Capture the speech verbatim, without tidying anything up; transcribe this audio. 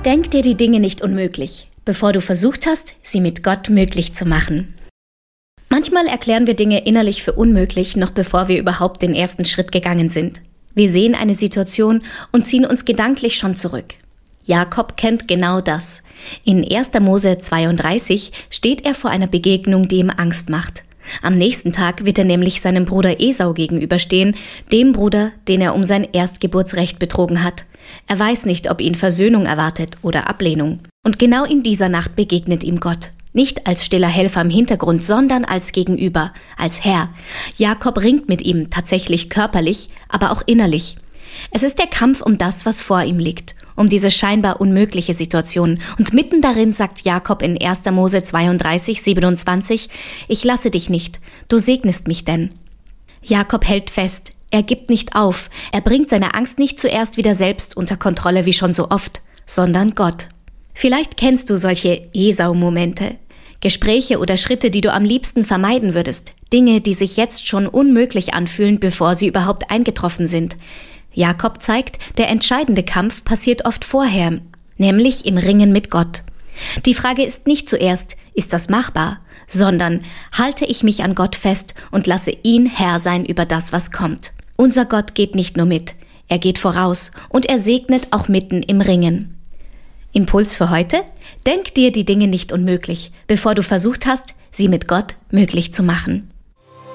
Denk dir die Dinge nicht unmöglich, bevor du versucht hast, sie mit Gott möglich zu machen. Manchmal erklären wir Dinge innerlich für unmöglich, noch bevor wir überhaupt den ersten Schritt gegangen sind. Wir sehen eine Situation und ziehen uns gedanklich schon zurück. Jakob kennt genau das. In erster Mose zweiunddreißig steht er vor einer Begegnung, die ihm Angst macht. Am nächsten Tag wird er nämlich seinem Bruder Esau gegenüberstehen, dem Bruder, den er um sein Erstgeburtsrecht betrogen hat. Er weiß nicht, ob ihn Versöhnung erwartet oder Ablehnung. Und genau in dieser Nacht begegnet ihm Gott. Nicht als stiller Helfer im Hintergrund, sondern als Gegenüber, als Herr. Jakob ringt mit ihm, tatsächlich körperlich, aber auch innerlich. Es ist der Kampf um das, was vor ihm liegt, um diese scheinbar unmögliche Situation. Und mitten darin sagt Jakob in erster Mose zweiunddreißig, siebenundzwanzig, ich lasse dich nicht, du segnest mich denn. Jakob hält fest, er gibt nicht auf, er bringt seine Angst nicht zuerst wieder selbst unter Kontrolle wie schon so oft, sondern Gott. Vielleicht kennst du solche Esau-Momente. Gespräche oder Schritte, die du am liebsten vermeiden würdest. Dinge, die sich jetzt schon unmöglich anfühlen, bevor sie überhaupt eingetroffen sind. Jakob zeigt, der entscheidende Kampf passiert oft vorher, nämlich im Ringen mit Gott. Die Frage ist nicht zuerst, ist das machbar, sondern halte ich mich an Gott fest und lasse ihn Herr sein über das, was kommt. Unser Gott geht nicht nur mit, er geht voraus und er segnet auch mitten im Ringen. Impuls für heute? Denk dir die Dinge nicht unmöglich, bevor du versucht hast, sie mit Gott möglich zu machen.